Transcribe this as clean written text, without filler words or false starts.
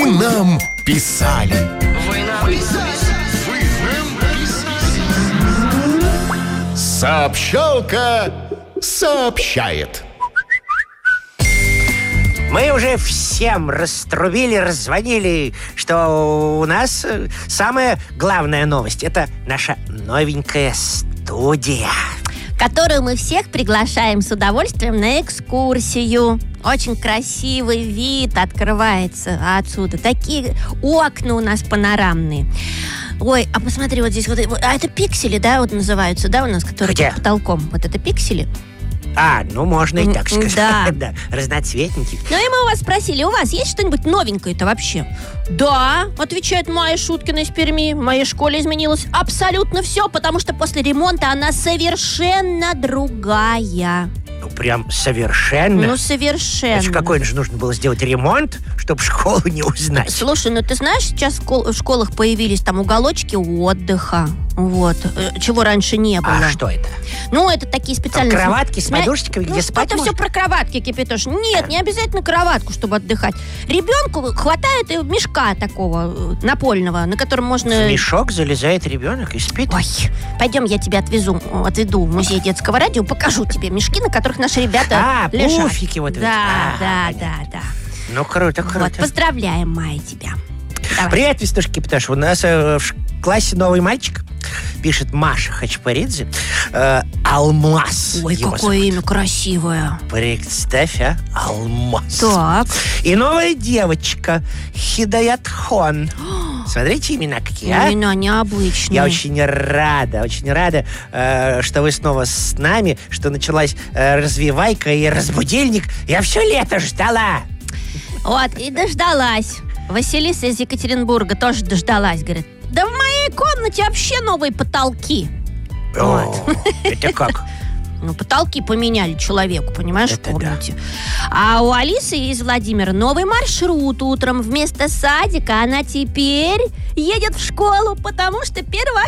Вы нам писали. Сообщалка сообщает. Мы уже всем раструбили, раззвонили, что у нас самая главная новость – это наша новенькая студия, которую мы всех приглашаем с удовольствием на экскурсию. Очень красивый вид открывается отсюда. Такие окна у нас панорамные. Ой, а посмотри, вот здесь вот. А это пиксели, да, вот называются, да, у нас, которые Где? под потолком. Вот это пиксели. Ну, можно и так сказать. Да. Да, разноцветники. Ну и мы у вас спросили, у вас есть что-нибудь новенькое-то вообще? Да, отвечает Майя Шуткина из Перми. В моей школе изменилось абсолютно все, потому что после ремонта она совершенно другая. Ну, прям совершенно. Ну, совершенно. Значит, какой же нужно было сделать ремонт, чтобы школу не узнать? Слушай, ну ты знаешь, сейчас в школах появились там уголочки отдыха. Вот. Чего раньше не было. А что это? Ну, это такие специальные... Там кроватки с подушечками, где спать это можно? все про кроватки, Кипятош. Нет, не обязательно кроватку, чтобы отдыхать. Ребенку хватает и мешка такого напольного, на котором можно... В мешок залезает ребенок и спит? Ой, пойдем, я тебя отведу в музей детского радио, покажу тебе мешки, на которых наши ребята лежат. Пуфики вот эти. Да. Ну, круто. Вот, поздравляем, Майя, тебя. Давай. Привет, Вестушка Кипяташ. У нас в классе новый мальчик. Пишет Маша Хачпаридзе. Алмаз. Ой, его какое зовут. имя красивое. Представь, Алмаз. Так. И новая девочка Хидаятхон. Смотрите, имена какие, Имена необычные. Я очень рада, что вы снова с нами, что началась развивайка и разбудильник. Я все лето ждала. Вот, и дождалась. Василиса из Екатеринбурга тоже дождалась, говорит, да в моей комнате вообще новые потолки. Это как? Ну, потолки поменяли человеку, понимаешь, Это в комнате. А у Алисы из Владимира новый маршрут утром. Вместо садика она теперь едет в школу, потому что 1